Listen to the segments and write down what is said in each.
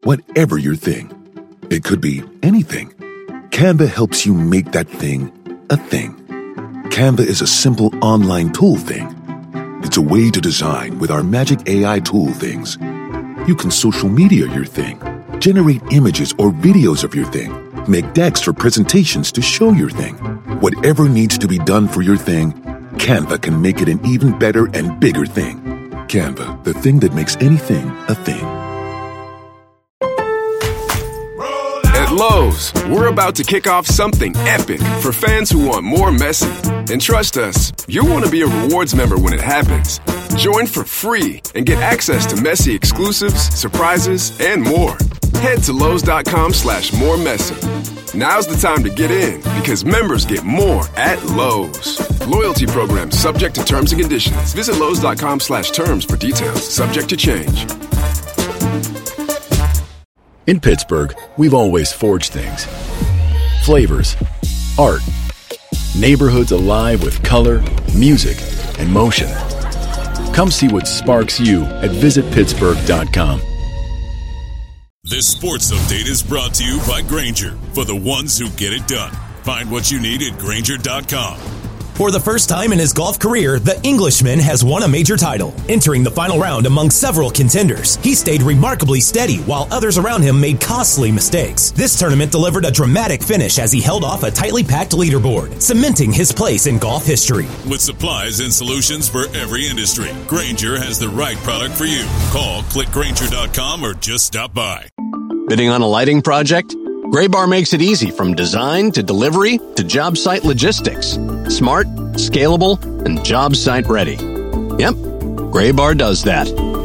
whatever your thing. It could be anything. Canva helps you make that thing a thing. Canva is a simple online tool thing. It's a way to design with our magic AI tool things. You can social media your thing, generate images or videos of your thing, make decks or presentations to show your thing. Whatever needs to be done for your thing, Canva can make it an even better and bigger thing. Canva, the thing that makes anything a thing. At Lowe's, we're about to kick off something epic for fans who want more Messi. And trust us, you'll want to be a rewards member when it happens. Join for free and get access to Messi exclusives, surprises, and more. Head to Lowe's.com/more Messi. Now's the time to get in because members get more at Lowe's. Loyalty program subject to terms and conditions. Visit Lowe's.com/terms for details. Subject to change. In Pittsburgh, we've always forged things. Flavors, art, neighborhoods alive with color, music, and motion. Come see what sparks you at visitpittsburgh.com. This sports update is brought to you by Grainger, for the ones who get it done. Find what you need at Grainger.com. For the first time in his golf career, the Englishman has won a major title. Entering the final round among several contenders, he stayed remarkably steady while others around him made costly mistakes. This tournament delivered a dramatic finish as he held off a tightly packed leaderboard, cementing his place in golf history. With supplies and solutions for every industry, Grainger has the right product for you. Call, click Grainger.com, or just stop by. Bidding on a lighting project? Graybar makes it easy from design to delivery to job site logistics. Smart, scalable, and job site ready. Yep, Graybar does that.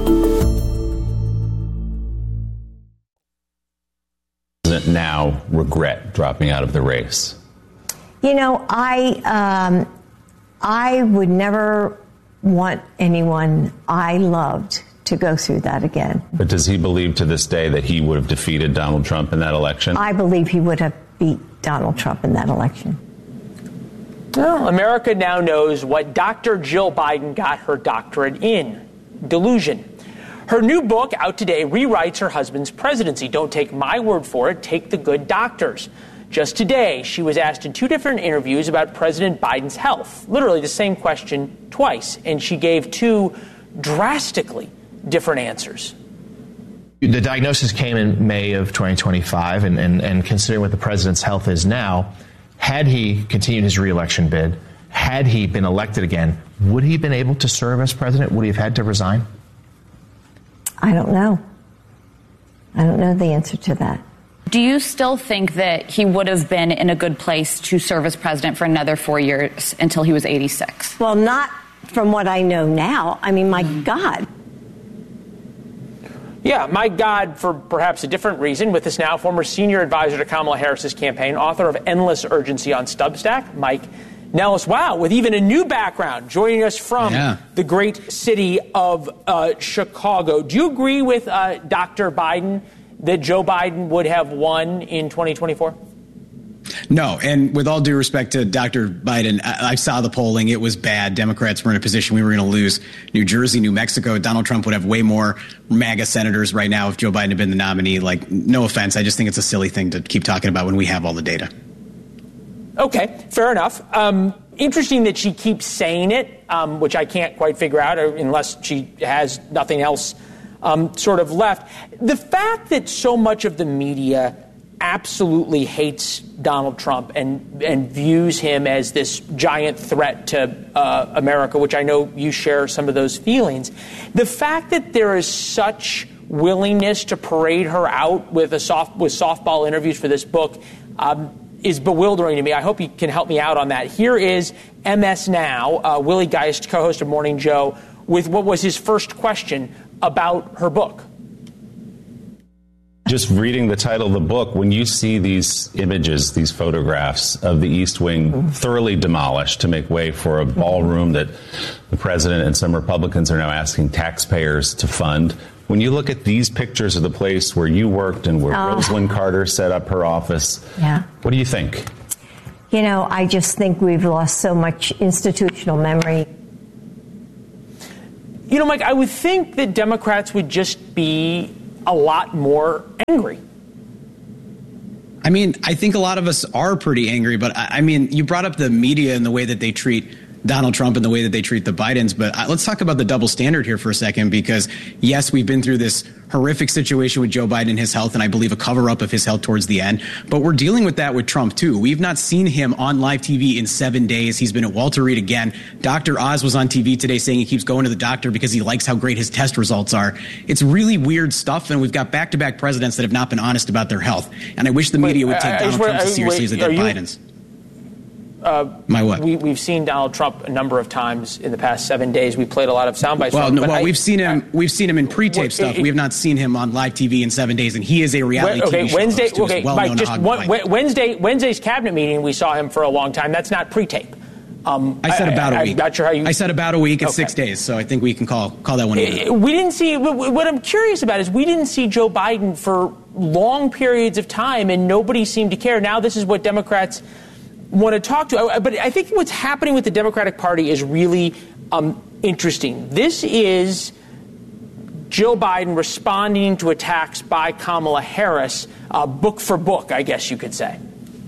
Doesn't now regret dropping out of the race? You know, I would never want anyone I loved to go through that again. But does he believe to this day that he would have defeated Donald Trump in that election? I believe he would have beat Donald Trump in that election. Well, America now knows what Dr. Jill Biden got her doctorate in: delusion. Her new book, out today, rewrites her husband's presidency. Don't take my word for it, take the good doctors. Just today, she was asked in two different interviews about President Biden's health. Literally the same question twice, and she gave two drastically different answers. The diagnosis came in May of 2025, and considering what the president's health is now, had he continued his reelection bid, had he been elected again, would he have been able to serve as president? Would he have had to resign? I don't know. I don't know the answer to that. Do you still think that he would have been in a good place to serve as president for another 4 years until he was 86? Well, not from what I know now. I mean, my God. Yeah, my God, for perhaps a different reason. With us now, former senior advisor to Kamala Harris's campaign, author of Endless Urgency on Substack, Mike Nellis. Wow, with even a new background, joining us from the great city of Chicago. Do you agree with Dr. Biden that Joe Biden would have won in 2024? No, and with all due respect to Dr. Biden, I saw the polling. It was bad. Democrats were in a position we were going to lose New Jersey, New Mexico. Donald Trump would have way more MAGA senators right now if Joe Biden had been the nominee. Like, no offense. I just think it's a silly thing to keep talking about when we have all the data. Okay, fair enough. Interesting that she keeps saying it, which I can't quite figure out unless she has nothing else sort of left. The fact that so much of the media absolutely hates Donald Trump and views him as this giant threat to America, which I know you share some of those feelings. The fact that there is such willingness to parade her out with softball interviews for this book is bewildering to me. I hope you can help me out on that. Here is MS Now, Willie Geist, co-host of Morning Joe, with what was his first question about her book. Just reading the title of the book, when you see these images, these photographs of the East Wing thoroughly demolished to make way for a ballroom that the president and some Republicans are now asking taxpayers to fund, when you look at these pictures of the place where you worked and where Rosalind Carter set up her office, what do you think? You know, I just think we've lost so much institutional memory. You know, Mike, I would think that Democrats would just be a lot more angry. I mean, I think a lot of us are pretty angry, but I mean, you brought up the media and the way that they treat Donald Trump and the way that they treat the Bidens. But let's talk about the double standard here for a second, because yes, we've been through this horrific situation with Joe Biden and his health, and I believe a cover up of his health towards the end. But we're dealing with that with Trump too. We've not seen him on live TV in 7 days. He's been at Walter Reed again. Dr. Oz was on TV today saying he keeps going to the doctor because he likes how great his test results are. It's really weird stuff. And we've got back-to-back presidents that have not been honest about their health. And I wish the media would take Donald Trump as seriously as they did Biden's. My what? We've seen Donald Trump a number of times in the past 7 days. We played a lot of sound bites. We've seen him. We've seen him in pre-tape stuff. We have not seen him on live TV in 7 days, and he is a reality TV show Wednesday. host who is well-known Mike, Wednesday's cabinet meeting, we saw him for a long time. That's not pre-tape. I said about a week. I'm not sure how you. I said about a week and 6 days, so I think we can call that one in. We didn't see. What I'm curious about is we didn't see Joe Biden for long periods of time, and nobody seemed to care. Now this is what Democrats want to talk to. But I think what's happening with the Democratic Party is really interesting. This is Joe Biden responding to attacks by Kamala Harris, book for book, I guess you could say.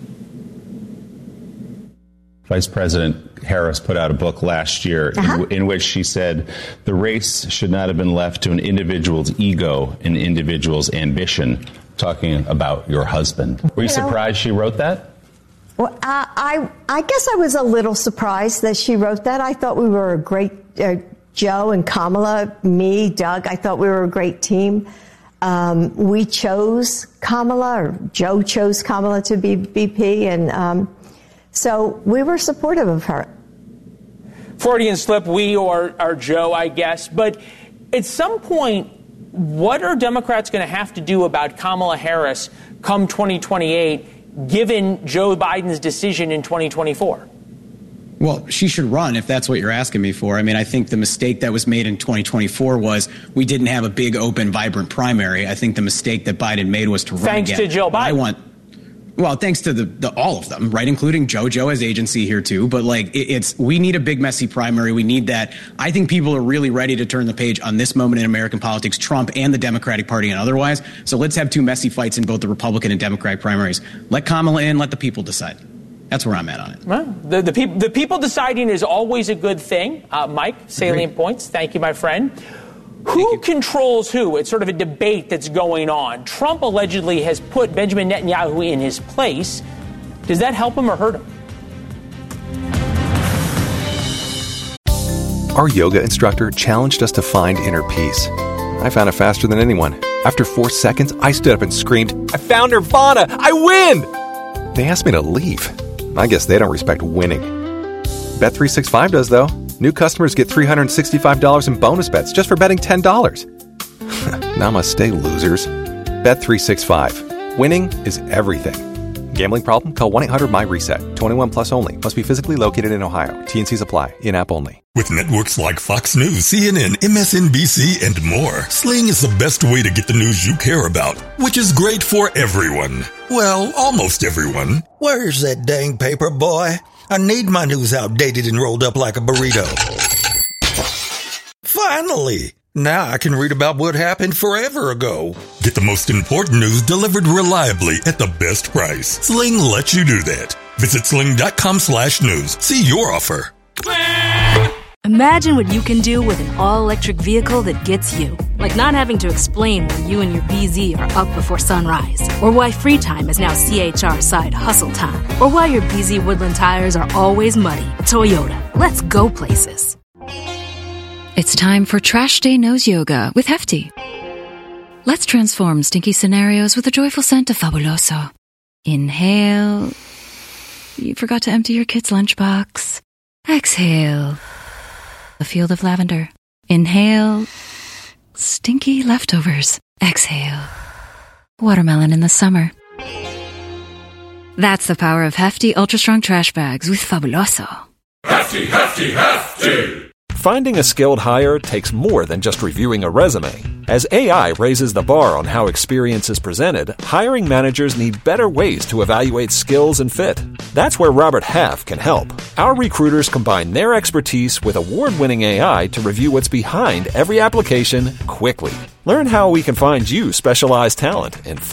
Vice President Harris put out a book last year in which she said the race should not have been left to an individual's ego and individual's ambition, talking about your husband. Were you surprised she wrote that? Well, I guess I was a little surprised that she wrote that. I thought we were a great, Joe and Kamala, me, Doug, I thought we were a great team. We chose Kamala, or Joe chose Kamala to be VP, and so we were supportive of her. Freudian slip, we or Joe, I guess. But at some point, what are Democrats going to have to do about Kamala Harris come 2028, given Joe Biden's decision in 2024? Well, she should run if that's what you're asking me for. I mean, I think the mistake that was made in 2024 was we didn't have a big, open, vibrant primary. I think the mistake that Biden made was to run Thanks again. to Joe Biden. Thanks to the all of them, right? Including Joe. Joe has agency here too. But we need a big, messy primary. We need that. I think people are really ready to turn the page on this moment in American politics, Trump and the Democratic Party and otherwise. So let's have two messy fights in both the Republican and Democratic primaries. Let Kamala in, let the people decide. That's where I'm at on it. Well, the people deciding is always a good thing. Mike, salient points. Thank you, my friend. Who controls who? It's sort of a debate that's going on. Trump allegedly has put Benjamin Netanyahu in his place. Does that help him or hurt him? Our yoga instructor challenged us to find inner peace. I found it faster than anyone. After 4 seconds, I stood up and screamed, "I found Nirvana! I win!" They asked me to leave. I guess they don't respect winning. Bet365 does, though. New customers get $365 in bonus bets just for betting $10. Namaste, losers. Bet365. Winning is everything. Gambling problem? Call 1-800-MY-RESET. 21 plus only. Must be physically located in Ohio. T&Cs apply. In-app only. With networks like Fox News, CNN, MSNBC, and more, Sling is the best way to get the news you care about, which is great for everyone. Well, almost everyone. Where's that dang paper, boy? I need my news outdated and rolled up like a burrito. Finally! Now I can read about what happened forever ago. Get the most important news delivered reliably at the best price. Sling lets you do that. Visit sling.com/news. See your offer. Imagine what you can do with an all-electric vehicle that gets you. Like not having to explain why you and your BZ are up before sunrise. Or why free time is now CHR side hustle time. Or why your BZ Woodland tires are always muddy. Toyota, let's go places. It's time for Trash Day Nose Yoga with Hefty. Let's transform stinky scenarios with a joyful scent of Fabuloso. Inhale. You forgot to empty your kid's lunchbox. Exhale. A field of lavender. Inhale. Stinky leftovers. Exhale. Watermelon in the summer. That's the power of Hefty Ultra Strong Trash Bags with Fabuloso. Hefty, Hefty, Hefty! finding a skilled hire takes more than just reviewing a resume. As AI raises the bar on how experience is presented, hiring managers need better ways to evaluate skills and fit. That's where Robert Half can help. Our recruiters combine their expertise with award-winning AI to review what's behind every application quickly. Learn how we can find you specialized talent in